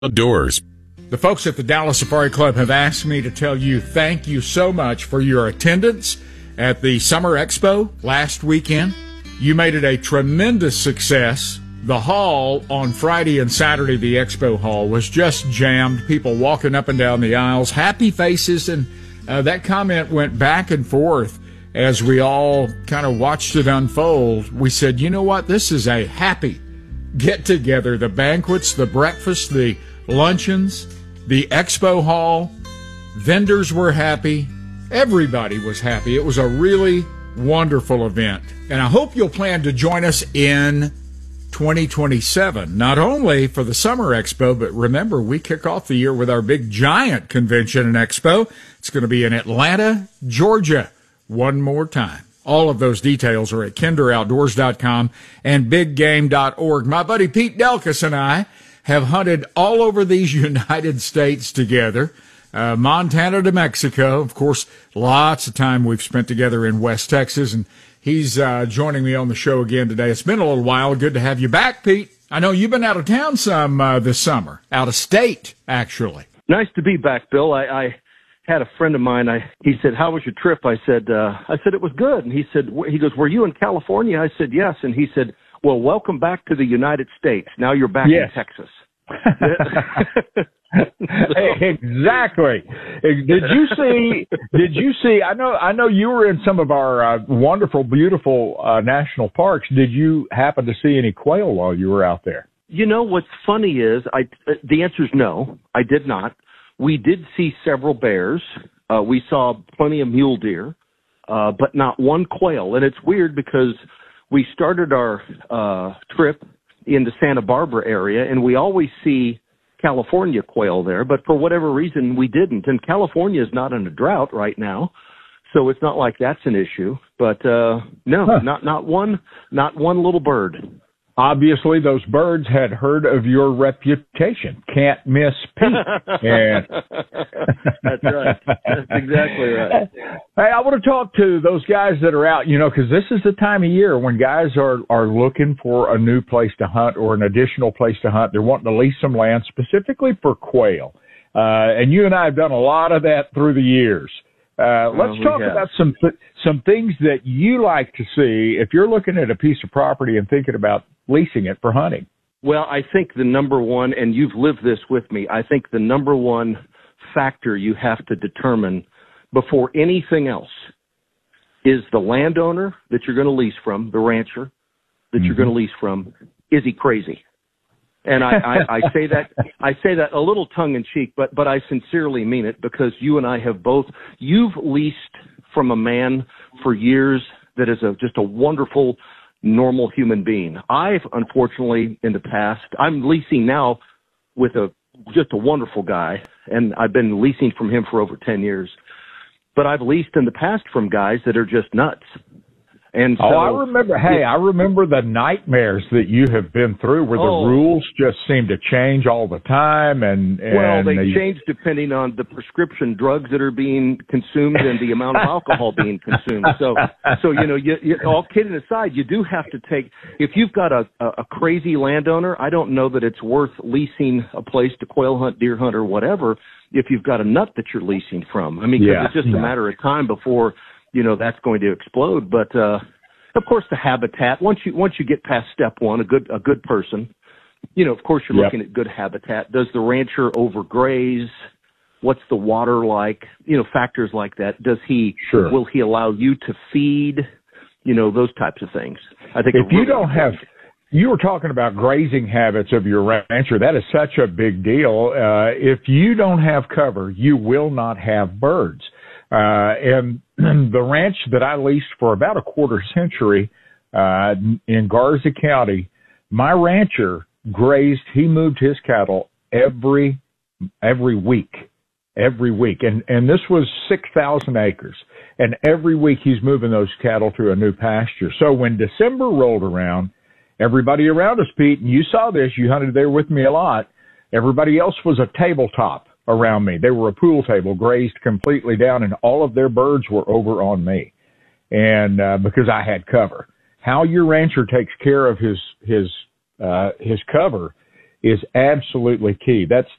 Outdoors. The folks at the Dallas Safari Club have asked me to tell you thank you so much for your attendance at the Summer Expo last weekend. You made it a tremendous success. The hall on Friday and Saturday, the expo hall, was just jammed. People walking up and down the aisles, happy faces, and that comment went back and forth as we all kind of watched it unfold. We said, you know what? This is a happy get-together. The banquets, the breakfast, the luncheons, the expo hall, vendors were happy. Everybody was happy. It was a really wonderful event. And I hope you'll plan to join us in 2027, not only for the Summer Expo, but remember, we kick off the year with our big giant convention and expo. It's going to be in Atlanta, Georgia, one more time. All of those details are at kinderoutdoors.com and biggame.org. My buddy Pete Delkus and I have hunted all over these United States together, Montana to Mexico. Of course, lots of time we've spent together in West Texas, and he's joining me on the show again today. It's been a little while. Good to have you back, Pete. I know you've been out of town some this summer, out of state, actually. Nice to be back, Bill. I had a friend of mine. He said, "How was your trip?" I said, "It was good." And he goes, "Were you in California?" I said, "Yes." And he said, "Well, welcome back to the United States. Now you're back in Texas." Exactly. Did you see, I know you were in some of our wonderful, beautiful national parks. Did you happen to see any quail while you were out there? You know, what's funny is the answer is no, I did not. We did see several bears. We saw plenty of mule deer, but not one quail. And it's weird because we started our trip in the Santa Barbara area, and we always see California quail there, but for whatever reason we didn't. And California is not in a drought right now, so it's not like that's an issue. But not one little bird. Obviously, those birds had heard of your reputation. Can't miss Pete. And That's right. That's exactly right. Hey, I want to talk to those guys that are out, because this is the time of year when guys are looking for a new place to hunt or an additional place to hunt. They're wanting to lease some land specifically for quail. And you and I have done a lot of that through the years. Let's talk about some things that you like to see if you're looking at a piece of property and thinking about leasing it for hunting. Well, I think the number one, and you've lived this with me, I think the number one factor you have to determine before anything else is the landowner that you're going to lease from, the rancher that you're going to lease from. Is he crazy? And I say that a little tongue in cheek, but I sincerely mean it, because you and I have you've leased from a man for years that is just a wonderful, normal human being. I've, unfortunately, in the past, I'm leasing now with just a wonderful guy, and I've been leasing from him for over 10 years. But I've leased in the past from guys that are just nuts. And so, I remember the nightmares that you have been through where the rules just seem to change all the time. And they change depending on the prescription drugs that are being consumed and the amount of alcohol being consumed. So you all kidding aside, you do have to take, if you've got a crazy landowner, I don't know that it's worth leasing a place to quail hunt, deer hunt, or whatever, if you've got a nut that you're leasing from. I mean, it's just a matter of time before that's going to explode. But, of course, the habitat, once you get past step one, a good person, of course you're looking at good habitat. Does the rancher overgraze? What's the water like? Factors like that. Will he allow you to feed? Those types of things. I think if you don't have, you were talking about grazing habits of your rancher. That is such a big deal. If you don't have cover, you will not have birds. And the ranch that I leased for about a quarter century in Garza County, my rancher grazed. He moved his cattle every week. And this was 6,000 acres. And every week he's moving those cattle to a new pasture. So when December rolled around, everybody around us, Pete, and you saw this, you hunted there with me a lot, everybody else was a tabletop around me. They were a pool table, grazed completely down, and all of their birds were over on me. And because I had cover. How your rancher takes care of his cover is absolutely key. That's